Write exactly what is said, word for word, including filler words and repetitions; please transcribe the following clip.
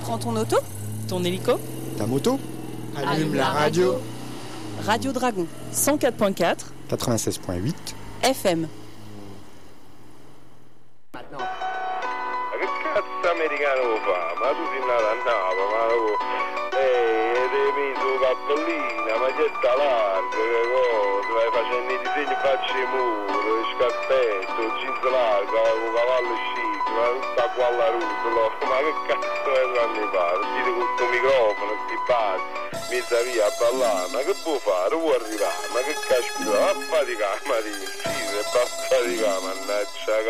Prends ton auto, ton hélico, ta moto, allume la radio. Radio Dragon, cent quatre virgule quatre, quatre-vingt-seize virgule huit F M. Ma che cazzo americano fa? Ma tu sei nato a Napoli, ma lo... Ehi, hai messo la cappellina, maglietta larga, che cosa? Vai facendo i disegni facci muro, scarpetto, jeans larga, con cavallo chic, ma tutta qua alla rutola. Ma che cazzo è fanno fare? Dite con questo microfono, sti bar, mezza via a ballare, ma che può fare? Vuoi arrivare? Ma che caspita, va a faticare, Marino, sì, se va a faticare, mannaggia.